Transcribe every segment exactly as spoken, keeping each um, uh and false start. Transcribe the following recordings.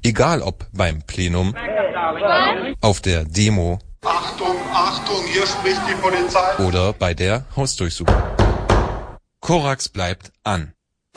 Egal ob beim Plenum, auf der Demo, Achtung, Achtung, hier spricht die Polizei, oder bei der Hausdurchsuchung. Korax bleibt an.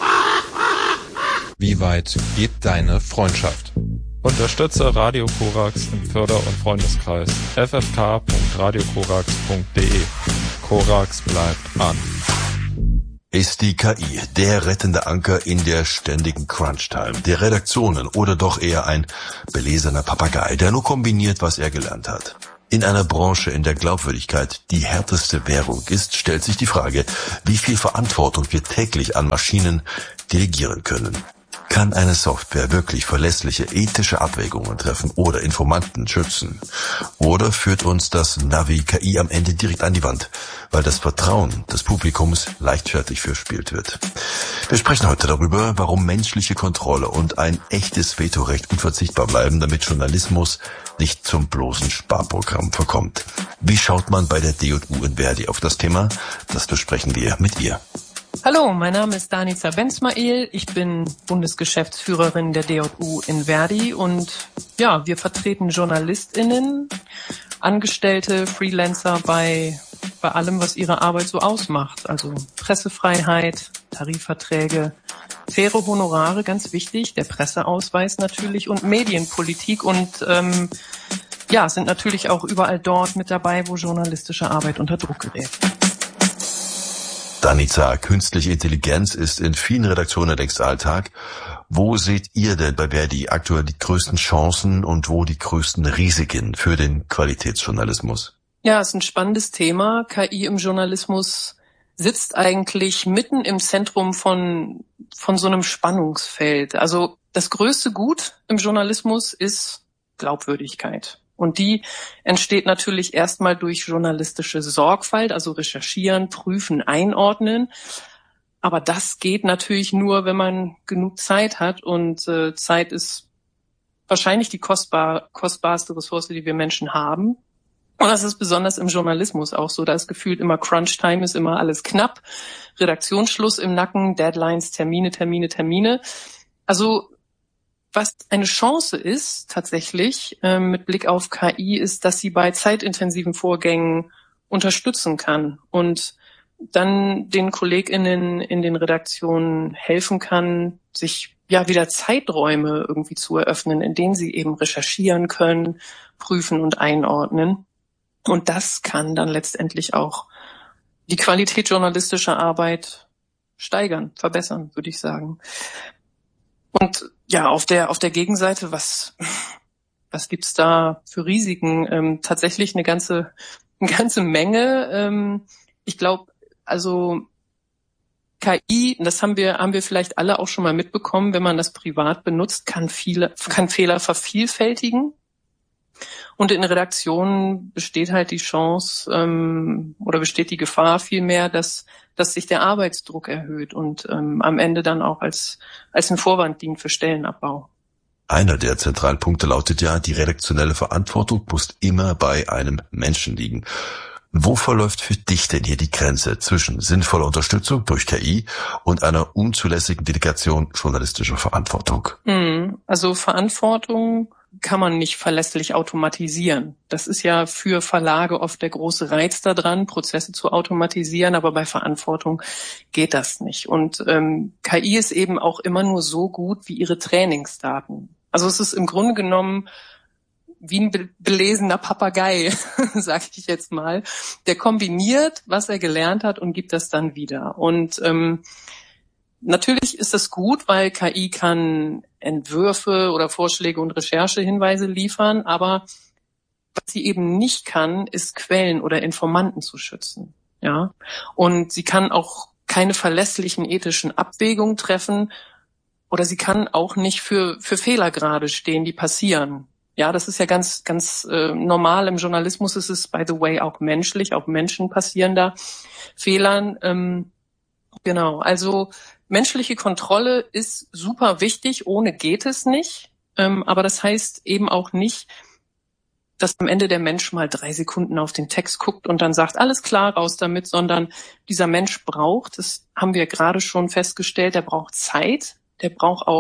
Wie weit geht deine Freundschaft? Unterstütze Radio Korax im Förder- und Freundeskreis. f f k punkt radio korax punkt d e. Korax bleibt an. Ist die K I der rettende Anker in der ständigen Crunch-Time der Redaktionen oder doch eher ein belesener Papagei, der nur kombiniert, was er gelernt hat? In einer Branche, in der Glaubwürdigkeit die härteste Währung ist, stellt sich die Frage, wie viel Verantwortung wir täglich an Maschinen delegieren können. Kann eine Software wirklich verlässliche ethische Abwägungen treffen oder Informanten schützen? Oder führt uns das Navi K I am Ende direkt an die Wand, weil das Vertrauen des Publikums leichtfertig verspielt wird? Wir sprechen heute darüber, warum menschliche Kontrolle und ein echtes Vetorecht unverzichtbar bleiben, damit Journalismus nicht zum bloßen Sparprogramm verkommt. Wie schaut man bei der D J U in Verdi auf das Thema? Das besprechen wir mit ihr. Hallo, mein Name ist Danica Benzmael. Ich bin Bundesgeschäftsführerin der D J U in Verdi und ja, wir vertreten JournalistInnen, Angestellte, Freelancer bei, bei allem, was ihre Arbeit so ausmacht. Also Pressefreiheit, Tarifverträge, faire Honorare, ganz wichtig, der Presseausweis natürlich und Medienpolitik und ähm, ja, sind natürlich auch überall dort mit dabei, wo journalistische Arbeit unter Druck gerät. Danica, künstliche Intelligenz ist in vielen Redaktionen längst Alltag. Wo seht ihr denn bei Verdi aktuell die größten Chancen und wo die größten Risiken für den Qualitätsjournalismus? Ja, ist ein spannendes Thema. K I im Journalismus sitzt eigentlich mitten im Zentrum von, von so einem Spannungsfeld. Also das größte Gut im Journalismus ist Glaubwürdigkeit. Und die entsteht natürlich erstmal durch journalistische Sorgfalt, also recherchieren, prüfen, einordnen. Aber das geht natürlich nur, wenn man genug Zeit hat. Und äh, Zeit ist wahrscheinlich die kostbar, kostbarste Ressource, die wir Menschen haben. Und das ist besonders im Journalismus auch so. Da ist gefühlt immer Crunch-Time, ist immer alles knapp. Redaktionsschluss im Nacken, Deadlines, Termine, Termine, Termine. Also was eine Chance ist tatsächlich äh, mit Blick auf K I, ist, dass sie bei zeitintensiven Vorgängen unterstützen kann und dann den KollegInnen in den Redaktionen helfen kann, sich ja wieder Zeiträume irgendwie zu eröffnen, in denen sie eben recherchieren können, prüfen und einordnen. Und das kann dann letztendlich auch die Qualität journalistischer Arbeit steigern, verbessern, würde ich sagen. Und ja, auf der auf der Gegenseite, was was gibt's da für Risiken? Ähm, tatsächlich eine ganze eine ganze Menge. Ähm, ich glaube, also K I, das haben wir haben wir vielleicht alle auch schon mal mitbekommen, wenn man das privat benutzt, kann viele kann Fehler vervielfältigen. Und in Redaktionen besteht halt die Chance ähm, oder besteht die Gefahr vielmehr, dass dass sich der Arbeitsdruck erhöht und ähm, am Ende dann auch als als ein Vorwand dient für Stellenabbau. Einer der zentralen Punkte lautet ja, die redaktionelle Verantwortung muss immer bei einem Menschen liegen. Wo verläuft für dich denn hier die Grenze zwischen sinnvoller Unterstützung durch K I und einer unzulässigen Delegation journalistischer Verantwortung? Hm, also Verantwortung kann man nicht verlässlich automatisieren. Das ist ja für Verlage oft der große Reiz daran, Prozesse zu automatisieren, aber bei Verantwortung geht das nicht. Und ähm, K I ist eben auch immer nur so gut wie ihre Trainingsdaten. Also es ist im Grunde genommen wie ein be- belesener Papagei, sage ich jetzt mal. Der kombiniert, was er gelernt hat und gibt das dann wieder. Und ähm, natürlich ist das gut, weil K I kann Entwürfe oder Vorschläge und Recherchehinweise liefern, aber was sie eben nicht kann, ist Quellen oder Informanten zu schützen. Ja, und sie kann auch keine verlässlichen ethischen Abwägungen treffen oder sie kann auch nicht für für Fehler gerade stehen, die passieren. Ja, das ist ja ganz ganz äh, normal im Journalismus. Ist es by the way auch menschlich, auch Menschen passieren da Fehlern. Ähm, genau, also menschliche Kontrolle ist super wichtig, ohne geht es nicht. Ähm, aber das heißt eben auch nicht, dass am Ende der Mensch mal drei Sekunden auf den Text guckt und dann sagt, alles klar, raus damit, sondern dieser Mensch braucht, das haben wir gerade schon festgestellt, der braucht Zeit, der braucht auch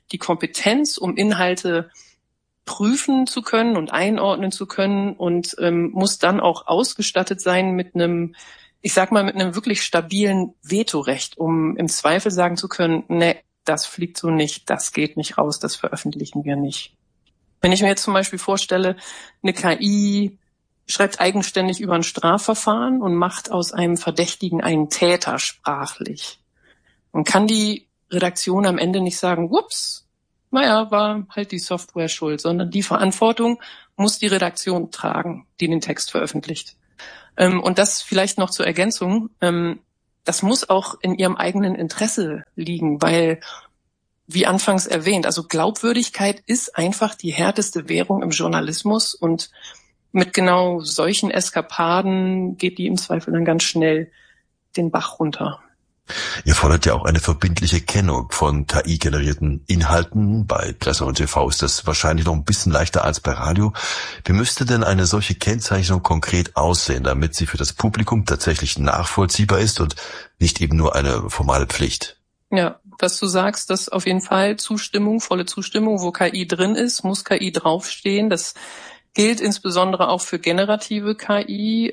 die Kompetenz, um Inhalte prüfen zu können und einordnen zu können und ähm, muss dann auch ausgestattet sein mit einem, ich sag mal, mit einem wirklich stabilen Vetorecht, um im Zweifel sagen zu können, ne, das fliegt so nicht, das geht nicht raus, das veröffentlichen wir nicht. Wenn ich mir jetzt zum Beispiel vorstelle, eine K I schreibt eigenständig über ein Strafverfahren und macht aus einem Verdächtigen einen Täter sprachlich, dann kann die Redaktion am Ende nicht sagen, ups, naja, war halt die Software schuld, sondern die Verantwortung muss die Redaktion tragen, die den Text veröffentlicht. Und das vielleicht noch zur Ergänzung, das muss auch in ihrem eigenen Interesse liegen, weil, wie anfangs erwähnt, also Glaubwürdigkeit ist einfach die härteste Währung im Journalismus und mit genau solchen Eskapaden geht die im Zweifel dann ganz schnell den Bach runter. Ihr fordert ja auch eine verbindliche Kennung von K I-generierten Inhalten. Bei Presse und T V ist das wahrscheinlich noch ein bisschen leichter als bei Radio. Wie müsste denn eine solche Kennzeichnung konkret aussehen, damit sie für das Publikum tatsächlich nachvollziehbar ist und nicht eben nur eine formale Pflicht? Ja, was du sagst, das auf jeden Fall Zustimmung, volle Zustimmung, wo K I drin ist, muss K I draufstehen. Das gilt insbesondere auch für generative K I.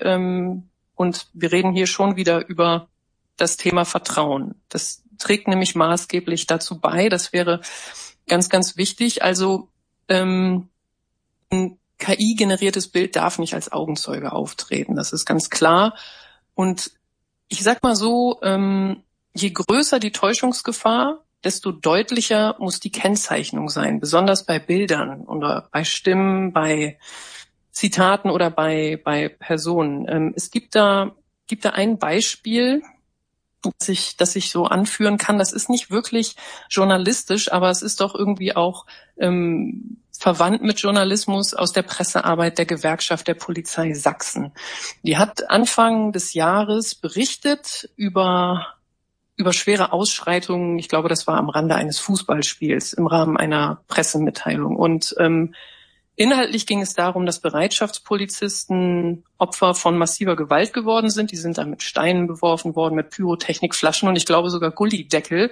Und wir reden hier schon wieder über das Thema Vertrauen. Das trägt nämlich maßgeblich dazu bei. Das wäre ganz, ganz wichtig. Also ähm, ein K I-generiertes Bild darf nicht als Augenzeuge auftreten. Das ist ganz klar. Und ich sag mal so, ähm, je größer die Täuschungsgefahr, desto deutlicher muss die Kennzeichnung sein, besonders bei Bildern oder bei Stimmen, bei Zitaten oder bei bei Personen. Ähm, es gibt da gibt da ein Beispiel, das ich, das ich so anführen kann. Das ist nicht wirklich journalistisch, aber es ist doch irgendwie auch ähm, verwandt mit Journalismus aus der Pressearbeit der Gewerkschaft der Polizei Sachsen. Die hat Anfang des Jahres berichtet über über schwere Ausschreitungen. Ich glaube, das war am Rande eines Fußballspiels im Rahmen einer Pressemitteilung. Und ähm, inhaltlich ging es darum, dass Bereitschaftspolizisten Opfer von massiver Gewalt geworden sind. Die sind dann mit Steinen beworfen worden, mit Pyrotechnikflaschen und ich glaube sogar Gullideckel.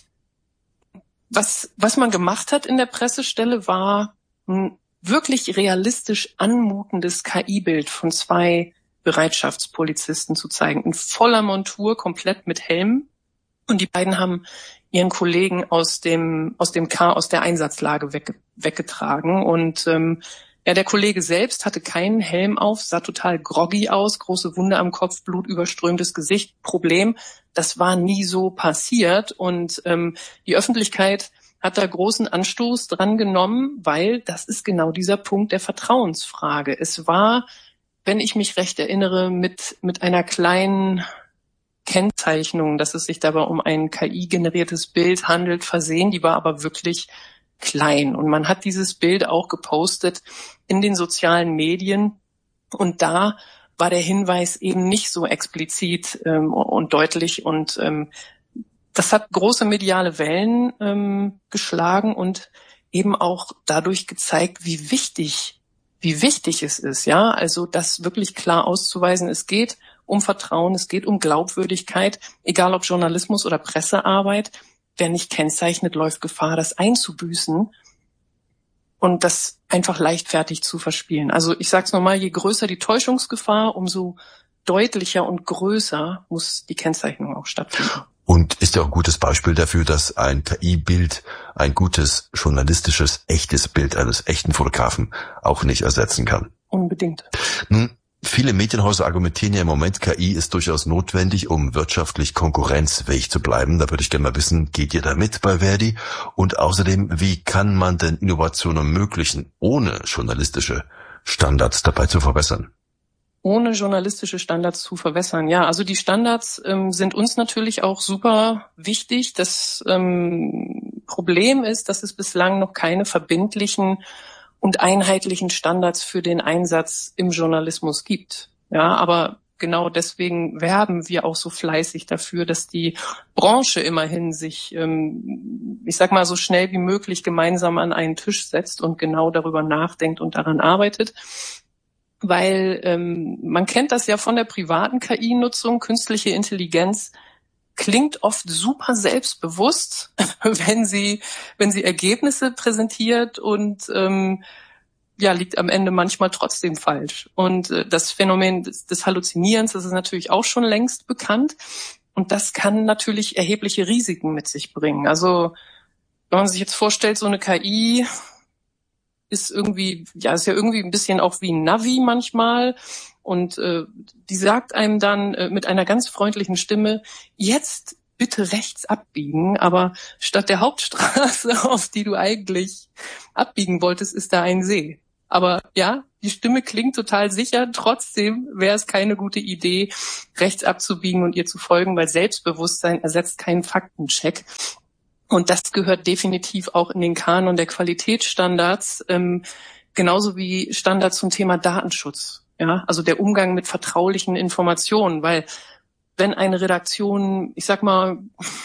Was, was man gemacht hat in der Pressestelle, war ein wirklich realistisch anmutendes K I-Bild von zwei Bereitschaftspolizisten zu zeigen. In voller Montur, komplett mit Helm. Und die beiden haben ihren Kollegen aus dem aus dem Chaos der Einsatzlage wegge- weggetragen. Und ähm, ja, der Kollege selbst hatte keinen Helm auf, sah total groggy aus, große Wunde am Kopf, blutüberströmtes Gesicht. Problem, das war nie so passiert. Und ähm, die Öffentlichkeit hat da großen Anstoß dran genommen, weil das ist genau dieser Punkt der Vertrauensfrage. Es war, wenn ich mich recht erinnere, mit mit einer kleinen Kennzeichnung, dass es sich dabei um ein K I-generiertes Bild handelt, versehen. Die war aber wirklich klein. Und man hat dieses Bild auch gepostet in den sozialen Medien. Und da war der Hinweis eben nicht so explizit ähm, und deutlich. Und ähm, das hat große mediale Wellen ähm, geschlagen und eben auch dadurch gezeigt, wie wichtig, wie wichtig es ist. Ja, also das wirklich klar auszuweisen. Es geht um Vertrauen, es geht um Glaubwürdigkeit, egal ob Journalismus oder Pressearbeit. Wer nicht kennzeichnet, läuft Gefahr, das einzubüßen und das einfach leichtfertig zu verspielen. Also ich sage es nochmal, je größer die Täuschungsgefahr, umso deutlicher und größer muss die Kennzeichnung auch stattfinden. Und ist ja auch ein gutes Beispiel dafür, dass ein K I-Bild ein gutes, journalistisches, echtes Bild eines echten Fotografen auch nicht ersetzen kann. Unbedingt. Nun, viele Medienhäuser argumentieren ja im Moment, K I ist durchaus notwendig, um wirtschaftlich konkurrenzfähig zu bleiben. Da würde ich gerne mal wissen, geht ihr da mit bei Verdi? Und außerdem, wie kann man denn Innovation ermöglichen, ohne journalistische Standards dabei zu verbessern? Ohne journalistische Standards zu verwässern. Ja, also die Standards ähm, sind uns natürlich auch super wichtig. Das ähm, Problem ist, dass es bislang noch keine verbindlichen und einheitlichen Standards für den Einsatz im Journalismus gibt. Ja, aber genau deswegen werben wir auch so fleißig dafür, dass die Branche immerhin sich, ähm, ich sag mal, so schnell wie möglich gemeinsam an einen Tisch setzt und genau darüber nachdenkt und daran arbeitet. Weil ähm, man kennt das ja von der privaten K I-Nutzung, künstliche Intelligenz klingt oft super selbstbewusst, wenn sie, wenn sie Ergebnisse präsentiert und ähm, ja, liegt am Ende manchmal trotzdem falsch. Und äh, das Phänomen des, des Halluzinierens, das ist natürlich auch schon längst bekannt. Und das kann natürlich erhebliche Risiken mit sich bringen. Also wenn man sich jetzt vorstellt, so eine K I ist irgendwie, ja, ist ja irgendwie ein bisschen auch wie ein Navi manchmal. Und äh, die sagt einem dann äh, mit einer ganz freundlichen Stimme, jetzt bitte rechts abbiegen, aber statt der Hauptstraße, auf die du eigentlich abbiegen wolltest, ist da ein See. Aber ja, die Stimme klingt total sicher. Trotzdem wäre es keine gute Idee, rechts abzubiegen und ihr zu folgen, weil Selbstbewusstsein ersetzt keinen Faktencheck. Und das gehört definitiv auch in den Kanon der Qualitätsstandards, ähm, genauso wie Standards zum Thema Datenschutz. Ja, also der Umgang mit vertraulichen Informationen, weil wenn eine Redaktion, ich sag mal,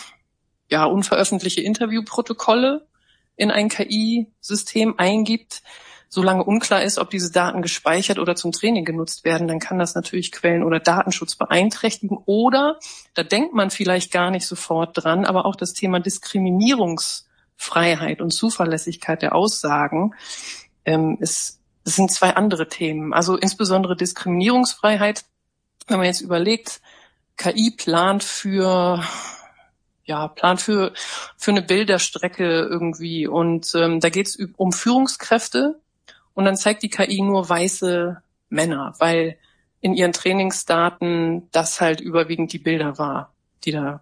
ja, unveröffentlichte Interviewprotokolle in ein K I-System eingibt, solange unklar ist, ob diese Daten gespeichert oder zum Training genutzt werden, dann kann das natürlich Quellen- oder Datenschutz beeinträchtigen. Oder, da denkt man vielleicht gar nicht sofort dran, aber auch das Thema Diskriminierungsfreiheit und Zuverlässigkeit der Aussagen ähm, ist Das sind zwei andere Themen. Also insbesondere Diskriminierungsfreiheit, wenn man jetzt überlegt, K I plant für, ja, plant für, für eine Bilderstrecke irgendwie. Und ähm, da geht es um Führungskräfte. Und dann zeigt die K I nur weiße Männer, weil in ihren Trainingsdaten das halt überwiegend die Bilder war, die da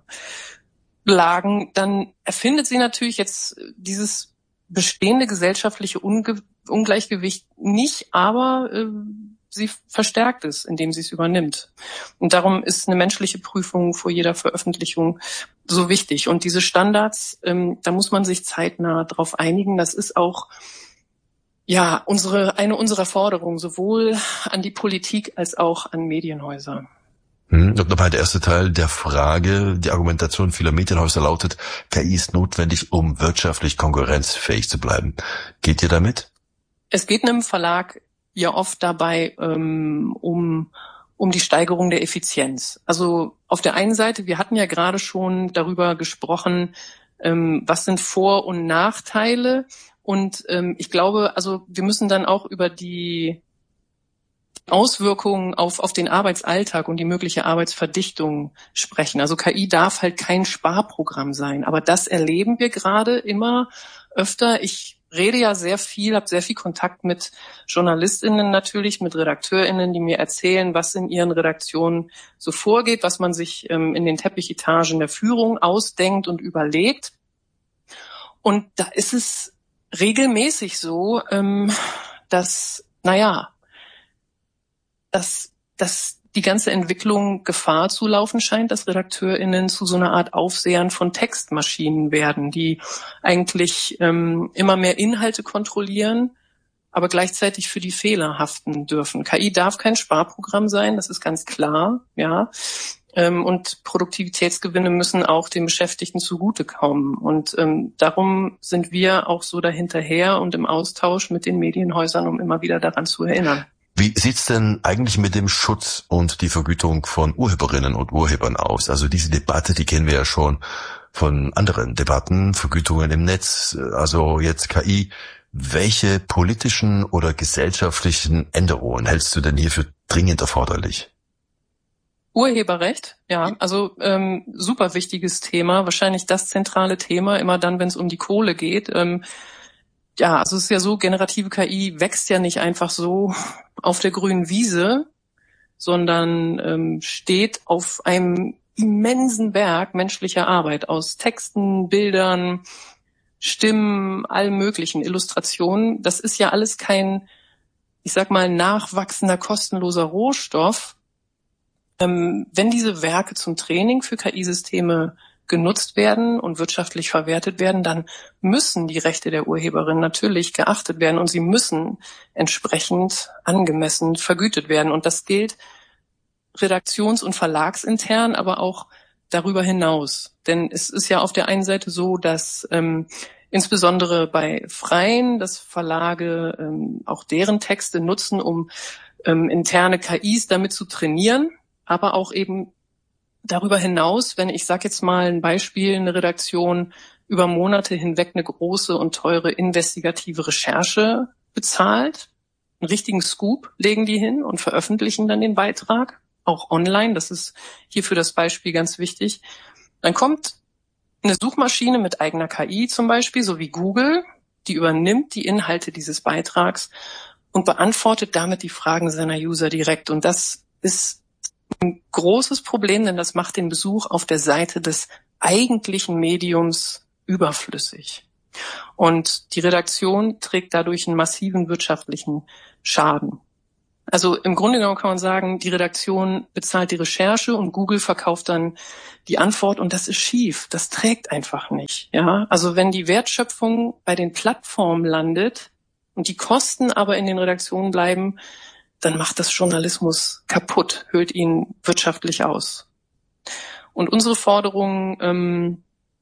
lagen. Dann erfindet sie natürlich jetzt dieses bestehende gesellschaftliche Unge- Ungleichgewicht nicht, aber äh, sie verstärkt es, indem sie es übernimmt. Und darum ist eine menschliche Prüfung vor jeder Veröffentlichung so wichtig. Und diese Standards, ähm, da muss man sich zeitnah drauf einigen. Das ist auch ja unsere eine unserer Forderungen, sowohl an die Politik als auch an Medienhäuser. Hm, und dabei der erste Teil der Frage, die Argumentation vieler Medienhäuser lautet, K I ist notwendig, um wirtschaftlich konkurrenzfähig zu bleiben. Geht ihr damit? Es geht einem Verlag ja oft dabei ähm, um um die Steigerung der Effizienz. Also auf der einen Seite, wir hatten ja gerade schon darüber gesprochen, ähm, was sind Vor- und Nachteile. Und ähm, ich glaube, also wir müssen dann auch über die Auswirkungen auf auf den Arbeitsalltag und die mögliche Arbeitsverdichtung sprechen. Also K I darf halt kein Sparprogramm sein, aber das erleben wir gerade immer öfter. Ich rede ja sehr viel, habe sehr viel Kontakt mit JournalistInnen natürlich, mit RedakteurInnen, die mir erzählen, was in ihren Redaktionen so vorgeht, was man sich ähm, in den Teppichetagen der Führung ausdenkt und überlegt. Und da ist es regelmäßig so, ähm, dass, naja, dass, dass die ganze Entwicklung Gefahr zu laufen scheint, dass RedakteurInnen zu so einer Art Aufsehern von Textmaschinen werden, die eigentlich ähm, immer mehr Inhalte kontrollieren, aber gleichzeitig für die Fehler haften dürfen. K I darf kein Sparprogramm sein, das ist ganz klar, ja. Ähm, und Produktivitätsgewinne müssen auch den Beschäftigten zugutekommen. Und ähm, darum sind wir auch so dahinterher und im Austausch mit den Medienhäusern, um immer wieder daran zu erinnern. Wie sieht's denn eigentlich mit dem Schutz und die Vergütung von Urheberinnen und Urhebern aus? Also diese Debatte, die kennen wir ja schon von anderen Debatten, Vergütungen im Netz, also jetzt K I. Welche politischen oder gesellschaftlichen Änderungen hältst du denn hier für dringend erforderlich? Urheberrecht, ja, also ähm, super wichtiges Thema, wahrscheinlich das zentrale Thema, immer dann, wenn es um die Kohle geht. Ähm, ja, also es ist ja so, generative K I wächst ja nicht einfach so auf der grünen Wiese, sondern ähm, steht auf einem immensen Berg menschlicher Arbeit aus Texten, Bildern, Stimmen, allem möglichen, Illustrationen. Das ist ja alles kein, ich sag mal, nachwachsender, kostenloser Rohstoff. Ähm, wenn diese Werke zum Training für K I-Systeme genutzt werden und wirtschaftlich verwertet werden, dann müssen die Rechte der Urheberin natürlich geachtet werden und sie müssen entsprechend angemessen vergütet werden. Und das gilt redaktions- und verlagsintern, aber auch darüber hinaus. Denn es ist ja auf der einen Seite so, dass ähm, insbesondere bei Freien, dass Verlage ähm, auch deren Texte nutzen, um ähm, interne K Is damit zu trainieren, aber auch eben darüber hinaus, wenn ich sage jetzt mal ein Beispiel, eine Redaktion über Monate hinweg eine große und teure investigative Recherche bezahlt, einen richtigen Scoop legen die hin und veröffentlichen dann den Beitrag, auch online, das ist hier für das Beispiel ganz wichtig. Dann kommt eine Suchmaschine mit eigener K I zum Beispiel, so wie Google, die übernimmt die Inhalte dieses Beitrags und beantwortet damit die Fragen seiner User direkt. Und das ist ein großes Problem, denn das macht den Besuch auf der Seite des eigentlichen Mediums überflüssig. Und die Redaktion trägt dadurch einen massiven wirtschaftlichen Schaden. Also im Grunde genommen kann man sagen, die Redaktion bezahlt die Recherche und Google verkauft dann die Antwort und das ist schief. Das trägt einfach nicht. Ja, also wenn die Wertschöpfung bei den Plattformen landet und die Kosten aber in den Redaktionen bleiben, dann macht das Journalismus kaputt, höhlt ihn wirtschaftlich aus. Und unsere Forderung ähm,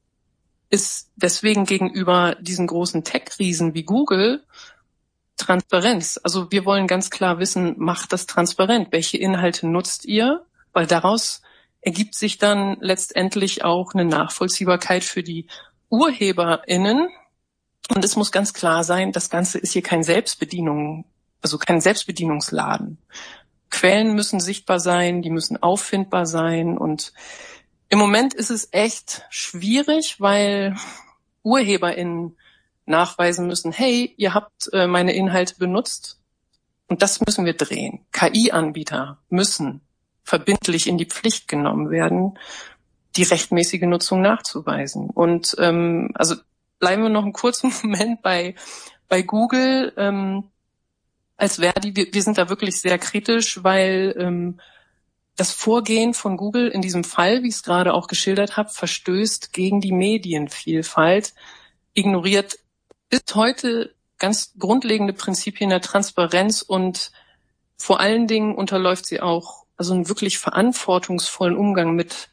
ist deswegen gegenüber diesen großen Tech-Riesen wie Google Transparenz. Also wir wollen ganz klar wissen, macht das transparent? Welche Inhalte nutzt ihr? Weil daraus ergibt sich dann letztendlich auch eine Nachvollziehbarkeit für die UrheberInnen. Und es muss ganz klar sein, das Ganze ist hier kein Selbstbedienung, also kein Selbstbedienungsladen. Quellen müssen sichtbar sein, die müssen auffindbar sein. Und im Moment ist es echt schwierig, weil UrheberInnen nachweisen müssen, hey, ihr habt äh, meine Inhalte benutzt und das müssen wir drehen. K I-Anbieter müssen verbindlich in die Pflicht genommen werden, die rechtmäßige Nutzung nachzuweisen. Und ähm, also bleiben wir noch einen kurzen Moment bei bei Google. Ähm, als Verdi, wir, wir sind da wirklich sehr kritisch, weil ähm, das Vorgehen von Google in diesem Fall, wie ich es gerade auch geschildert habe, verstößt gegen die Medienvielfalt, ignoriert bis heute ganz grundlegende Prinzipien der Transparenz und vor allen Dingen unterläuft sie auch also einen wirklich verantwortungsvollen Umgang mit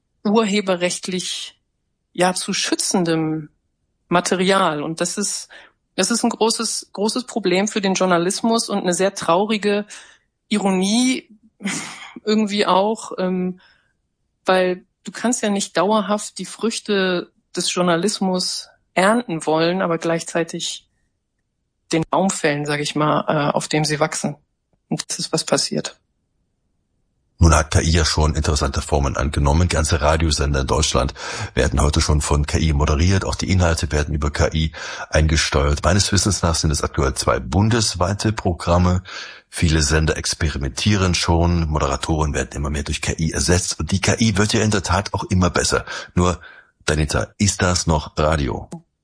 urheberrechtlich ja zu schützendem Material. Und das ist das ist ein großes großes Problem für den Journalismus und eine sehr traurige Ironie irgendwie auch, ähm, weil du kannst ja nicht dauerhaft die Früchte des Journalismus ernten wollen, aber gleichzeitig den Baum fällen, sage ich mal, äh, auf dem sie wachsen. Und das ist, was passiert. Nun hat K I ja schon interessante Formen angenommen. Ganze Radiosender in Deutschland werden heute schon von K I moderiert. Auch die Inhalte werden über K I eingesteuert. Meines Wissens nach sind es aktuell zwei bundesweite Programme. Viele Sender experimentieren schon. Moderatoren werden immer mehr durch K I ersetzt. Und die K I wird ja in der Tat auch immer besser. Nur, Danita, ist das noch Radio?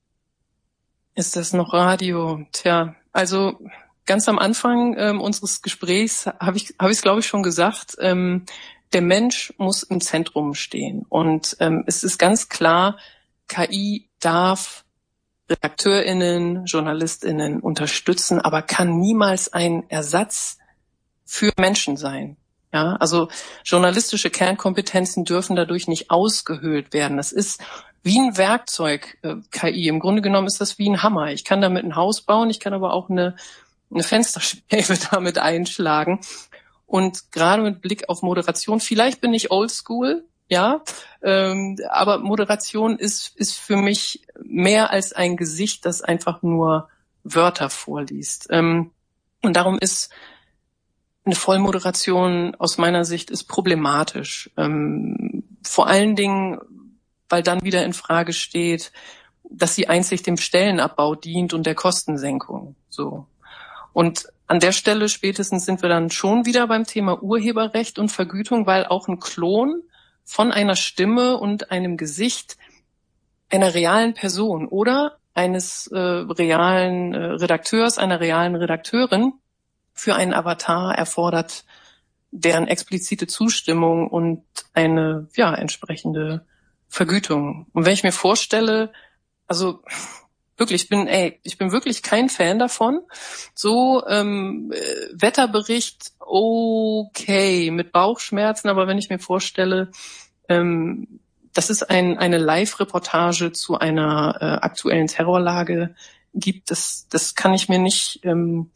Ist das noch Radio? Tja, also ganz am Anfang ähm, unseres Gesprächs habe ich habe ich es glaube ich schon gesagt, ähm, der Mensch muss im Zentrum stehen. Und ähm, es ist ganz klar, K I darf RedakteurInnen, JournalistInnen unterstützen, aber kann niemals ein Ersatz für Menschen sein. Ja, also journalistische Kernkompetenzen dürfen dadurch nicht ausgehöhlt werden. Das ist wie ein Werkzeug, äh, K I. Im Grunde genommen ist das wie ein Hammer. Ich kann damit ein Haus bauen, ich kann aber auch eine, eine Fensterscheibe damit einschlagen. Und gerade mit Blick auf Moderation, vielleicht bin ich oldschool, ja, ähm, aber Moderation ist ist für mich mehr als ein Gesicht, das einfach nur Wörter vorliest. Ähm, und darum ist eine Vollmoderation aus meiner Sicht ist problematisch. Ähm, vor allen Dingen, weil dann wieder in Frage steht, dass sie einzig dem Stellenabbau dient und der Kostensenkung. So. Und an der Stelle spätestens sind wir dann schon wieder beim Thema Urheberrecht und Vergütung, weil auch ein Klon von einer Stimme und einem Gesicht einer realen Person oder eines äh, realen äh, Redakteurs, einer realen Redakteurin für einen Avatar erfordert deren explizite Zustimmung und eine ja entsprechende Vergütung. Und wenn ich mir vorstelle, also wirklich, ich bin, ey, ich bin wirklich kein Fan davon. So ähm, Wetterbericht, okay, mit Bauchschmerzen, aber wenn ich mir vorstelle, ähm, dass es ein, eine Live-Reportage zu einer äh, aktuellen Terrorlage gibt, das, das kann ich mir nicht ähm,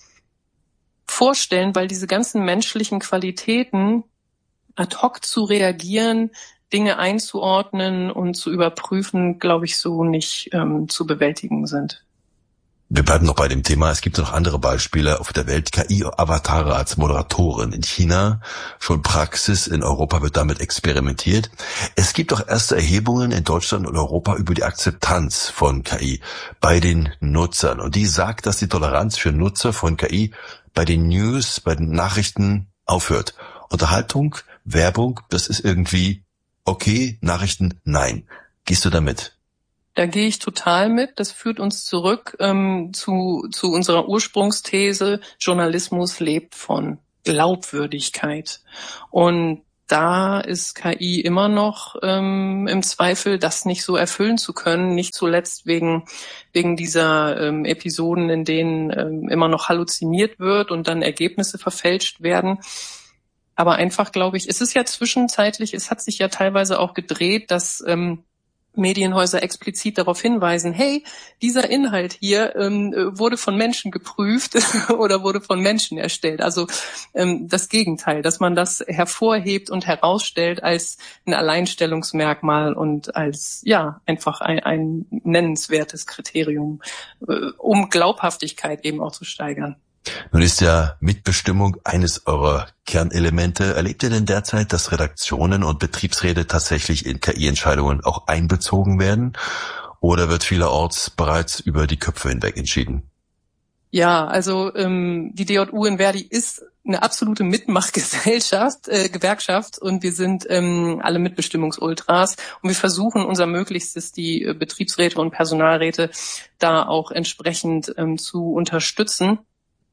vorstellen, weil diese ganzen menschlichen Qualitäten, ad hoc zu reagieren, Dinge einzuordnen und zu überprüfen, glaube ich, so nicht ähm, zu bewältigen sind. Wir bleiben noch bei dem Thema. Es gibt noch andere Beispiele auf der Welt. K I-Avatare als Moderatoren in China. Schon Praxis. In Europa wird damit experimentiert. Es gibt auch erste Erhebungen in Deutschland und Europa über die Akzeptanz von K I bei den Nutzern. Und die sagt, dass die Toleranz für Nutzer von K I bei den News, bei den Nachrichten aufhört. Unterhaltung, Werbung, das ist irgendwie okay. Nachrichten, nein. Gehst du damit? Da gehe ich total mit. Das führt uns zurück ähm, zu, zu unserer Ursprungsthese, Journalismus lebt von Glaubwürdigkeit. Und da ist K I immer noch ähm, im Zweifel, das nicht so erfüllen zu können, nicht zuletzt wegen wegen dieser ähm, Episoden, in denen ähm, immer noch halluziniert wird und dann Ergebnisse verfälscht werden. Aber einfach, glaube ich, es ist ja zwischenzeitlich, es hat sich ja teilweise auch gedreht, dass ähm, Medienhäuser explizit darauf hinweisen, hey, dieser Inhalt hier ähm, wurde von Menschen geprüft oder wurde von Menschen erstellt. Also ähm, das Gegenteil, dass man das hervorhebt und herausstellt als ein Alleinstellungsmerkmal und als ja einfach ein, ein nennenswertes Kriterium, äh, um Glaubhaftigkeit eben auch zu steigern. Nun ist ja Mitbestimmung eines eurer Kernelemente. Erlebt ihr denn derzeit, dass Redaktionen und Betriebsräte tatsächlich in K I-Entscheidungen auch einbezogen werden? Oder wird vielerorts bereits über die Köpfe hinweg entschieden? Ja, also ähm, die D J U in Verdi ist eine absolute Mitmachgesellschaft, äh, Gewerkschaft und wir sind ähm, alle Mitbestimmungsultras und wir versuchen unser Möglichstes, die äh, Betriebsräte und Personalräte da auch entsprechend ähm, zu unterstützen.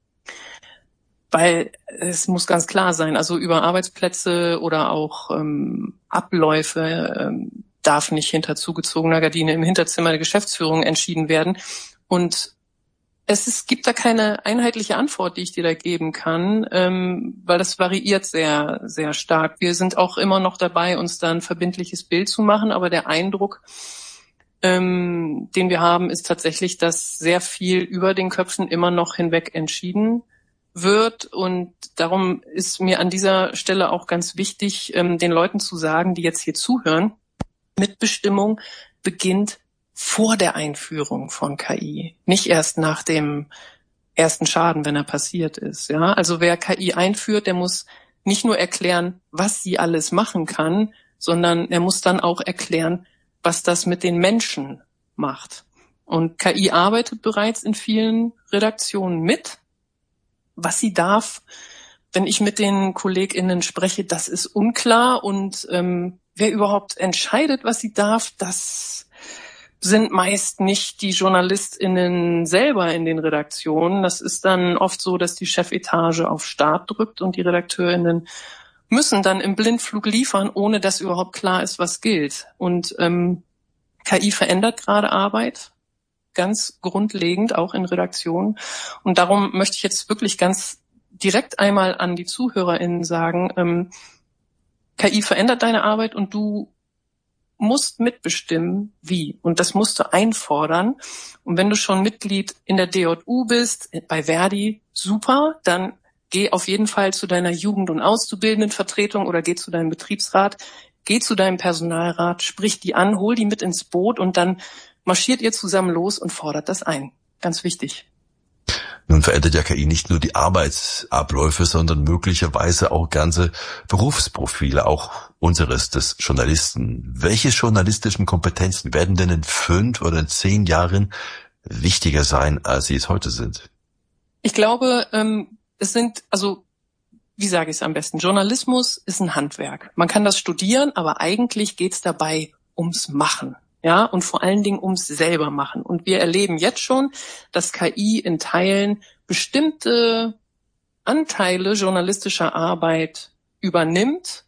Weil es muss ganz klar sein, also über Arbeitsplätze oder auch ähm, Abläufe ähm, darf nicht hinter zugezogener Gardine im Hinterzimmer der Geschäftsführung entschieden werden. Und es ist, gibt da keine einheitliche Antwort, die ich dir da geben kann, ähm, weil das variiert sehr, sehr stark. Wir sind auch immer noch dabei, uns da ein verbindliches Bild zu machen, aber der Eindruck, ähm, den wir haben, ist tatsächlich, dass sehr viel über den Köpfen immer noch hinweg entschieden wird und darum ist mir an dieser Stelle auch ganz wichtig, ähm, den Leuten zu sagen, die jetzt hier zuhören, Mitbestimmung beginnt vor der Einführung von K I, nicht erst nach dem ersten Schaden, wenn er passiert ist. Ja, also wer K I einführt, der muss nicht nur erklären, was sie alles machen kann, sondern er muss dann auch erklären, was das mit den Menschen macht. Und K I arbeitet bereits in vielen Redaktionen mit. Was sie darf, wenn ich mit den KollegInnen spreche, das ist unklar. Und ähm, wer überhaupt entscheidet, was sie darf, das sind meist nicht die JournalistInnen selber in den Redaktionen. Das ist dann oft so, dass die Chefetage auf Start drückt und die RedakteurInnen müssen dann im Blindflug liefern, ohne dass überhaupt klar ist, was gilt. Und ähm, K I verändert gerade Arbeit. Ganz grundlegend, auch in Redaktionen. Und darum möchte ich jetzt wirklich ganz direkt einmal an die ZuhörerInnen sagen, ähm, K I verändert deine Arbeit und du musst mitbestimmen, wie. Und das musst du einfordern. Und wenn du schon Mitglied in der D J U bist, bei Verdi, super, dann geh auf jeden Fall zu deiner Jugend- und Auszubildendenvertretung oder geh zu deinem Betriebsrat, geh zu deinem Personalrat, sprich die an, hol die mit ins Boot und dann marschiert ihr zusammen los und fordert das ein. Ganz wichtig. Nun verändert ja K I nicht nur die Arbeitsabläufe, sondern möglicherweise auch ganze Berufsprofile, auch unseres des Journalisten. Welche journalistischen Kompetenzen werden denn in fünf oder in zehn Jahren wichtiger sein, als sie es heute sind? Ich glaube, ähm, es sind, also wie sage ich es am besten, Journalismus ist ein Handwerk. Man kann das studieren, aber eigentlich geht es dabei ums Machen. Ja, und vor allen Dingen ums selber machen. Und wir erleben jetzt schon, dass K I in Teilen bestimmte Anteile journalistischer Arbeit übernimmt.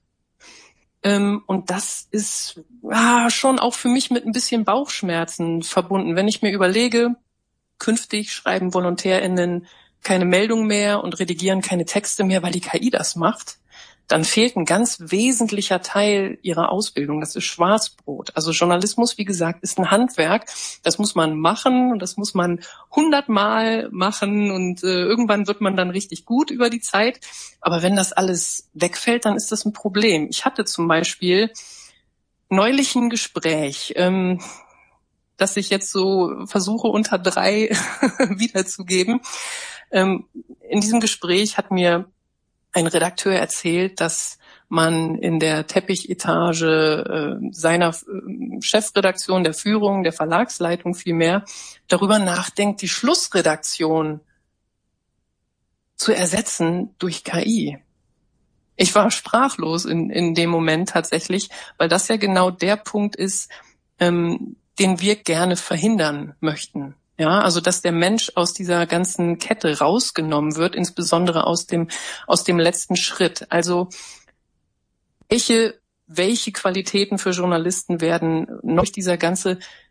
Ähm, und das ist ja, schon auch für mich mit ein bisschen Bauchschmerzen verbunden. Wenn ich mir überlege, künftig schreiben VolontärInnen keine Meldung mehr und redigieren keine Texte mehr, weil die K I das macht, dann fehlt ein ganz wesentlicher Teil ihrer Ausbildung. Das ist Schwarzbrot. Also Journalismus, wie gesagt, ist ein Handwerk. Das muss man machen und das muss man hundertmal machen und äh, irgendwann wird man dann richtig gut über die Zeit. Aber wenn das alles wegfällt, dann ist das ein Problem. Ich hatte zum Beispiel neulich ein Gespräch, ähm, das ich jetzt so versuche unter drei wiederzugeben. Ähm, in diesem Gespräch hat mir ein Redakteur erzählt, dass man in der Teppichetage äh, seiner äh, Chefredaktion, der Führung, der Verlagsleitung vielmehr darüber nachdenkt, die Schlussredaktion zu ersetzen durch K I. Ich war sprachlos in, in dem Moment tatsächlich, weil das ja genau der Punkt ist, ähm, den wir gerne verhindern möchten. Ja, also dass der Mensch aus dieser ganzen Kette rausgenommen wird, insbesondere aus dem aus dem letzten Schritt. Also welche welche Qualitäten für Journalisten werden noch dieser ganze